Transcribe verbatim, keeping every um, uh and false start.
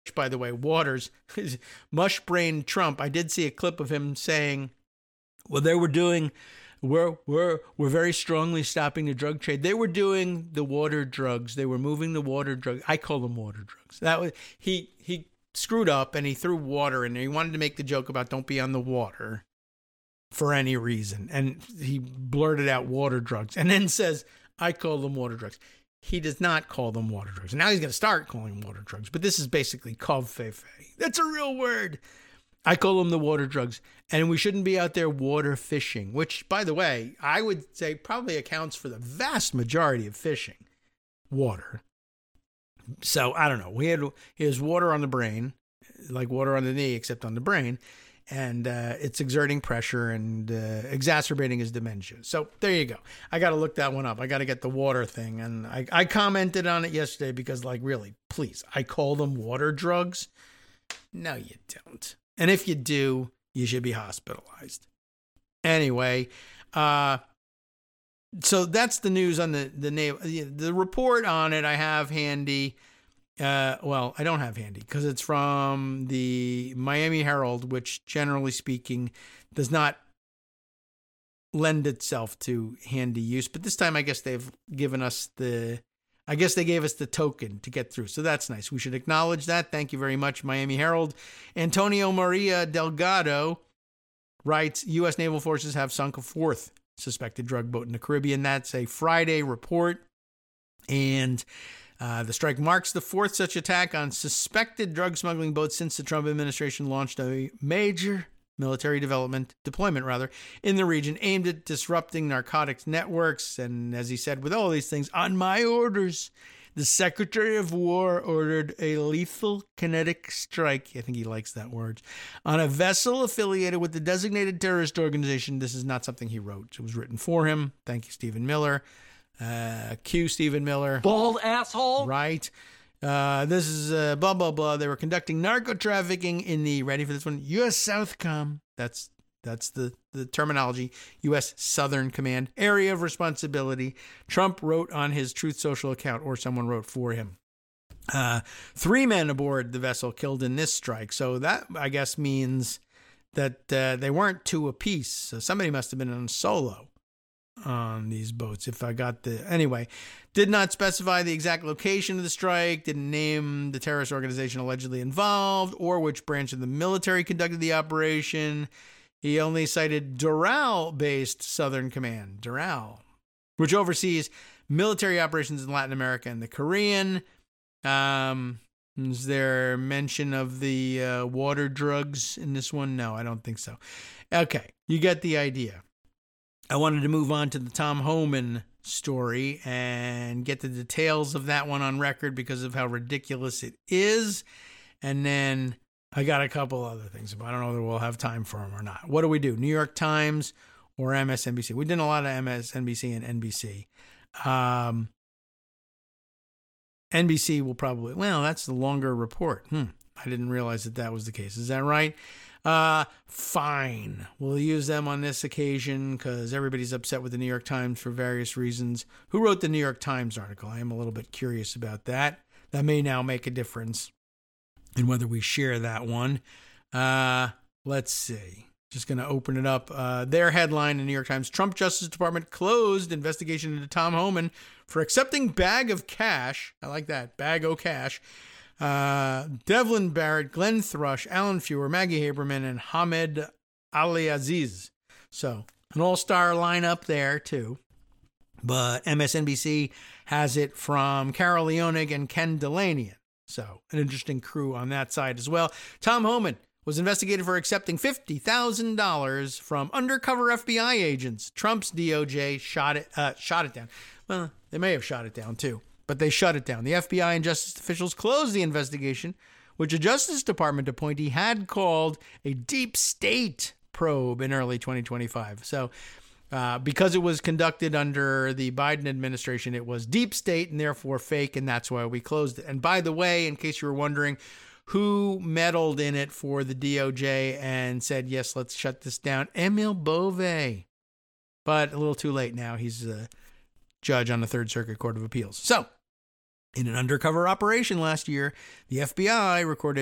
by the way, Waters, mush-brained Trump, I did see a clip of him saying, well, they were doing, we're, we're, we're very strongly stopping the drug trade. They were doing the water drugs. They were moving the water drugs. I call them water drugs. That was, he, he screwed up and he threw water in there. He wanted to make the joke about don't be on the water for any reason. And he blurted out water drugs and then says, I call them water drugs. He does not call them water drugs. And now he's going to start calling them water drugs. But this is basically covfefe. That's a real word. I call them the water drugs. And we shouldn't be out there water fishing, which, by the way, I would say probably accounts for the vast majority of fishing. Water. So, I don't know. We had his water on the brain, like water on the knee, except on the brain. And uh, it's exerting pressure and uh, exacerbating his dementia. So there you go. I got to look that one up. I got to get the water thing. And I, I commented on it yesterday because, like, really, please, I call them water drugs. No, you don't. And if you do, you should be hospitalized. Anyway, uh, so that's the news on the, the name. The report on it I have handy. Uh, well, I don't have handy because it's from the Miami Herald, which generally speaking does not lend itself to handy use. But this time, I guess they've given us the, I guess they gave us the token to get through. So that's nice. We should acknowledge that. Thank you very much, Miami Herald. Antonio Maria Delgado writes, U S naval forces have sunk a fourth suspected drug boat in the Caribbean. That's a Friday report. And Uh, the strike marks the fourth such attack on suspected drug smuggling boats since the Trump administration launched a major military development deployment rather in the region aimed at disrupting narcotics networks. And as he said, with all these things, on my orders, the Secretary of War ordered a lethal kinetic strike, I think he likes that word, on a vessel affiliated with the designated terrorist organization. This is not something he wrote. It was written for him. Thank you, Stephen Miller. Uh, Q Stephen Miller. Bald asshole. Right. Uh, this is uh, blah, blah, blah. They were conducting narco trafficking in the, ready for this one, U S Southcom. That's that's the, the terminology. U S Southern Command. Area of responsibility. Trump wrote on his Truth Social account, or someone wrote for him. Uh, three men aboard the vessel killed in this strike. So that, I guess, means that uh, they weren't two apiece. So somebody must have been on solo on these boats, if I got the... Anyway, did not specify the exact location of the strike, didn't name the terrorist organization allegedly involved, or which branch of the military conducted the operation. He only cited Doral-based Southern Command, Doral, which oversees military operations in Latin America and the Caribbean. Um, is there mention of the uh, water drugs in this one? No, I don't think so. Okay, you get the idea. I wanted to move on to the Tom Homan story and get the details of that one on record because of how ridiculous it is. And then I got a couple other things, but I don't know whether we'll have time for them or not. What do we do? New York Times or M S N B C? We did a lot of M S N B C and N B C. Um, N B C will probably, well, that's the longer report. Hmm. I didn't realize that that was the case. Is that right? Uh, fine. We'll use them on this occasion because everybody's upset with the New York Times for various reasons. Who wrote the New York Times article? I am a little bit curious about that. That may now make a difference in whether we share that one. Uh, let's see. Just going to open it up. Uh, their headline in the New York Times, Trump Justice Department closed investigation into Tom Homan for accepting bag of cash. I like that. Bag o' cash. Uh, Devlin Barrett, Glenn Thrush, Alan Feuer, Maggie Haberman, and Hamed Ali Aziz. So an all-star lineup there, too. But M S N B C has it from Carol Leonig and Ken Delanian. So an interesting crew on that side as well. Tom Homan was investigated for accepting fifty thousand dollars from undercover F B I agents. Trump's D O J shot it, uh, shot it down. Well, they may have shot it down, too. But they shut it down. The F B I and justice officials closed the investigation, which a Justice Department appointee had called a deep state probe in early twenty twenty-five. So uh, because it was conducted under the Biden administration, it was deep state and therefore fake, and that's why we closed it. And by the way, in case you were wondering, who meddled in it for the D O J and said, yes, let's shut this down? Emil Bove. But a little too late now. He's a judge on the Third Circuit Court of Appeals. So In an undercover operation last year, the F B I recorded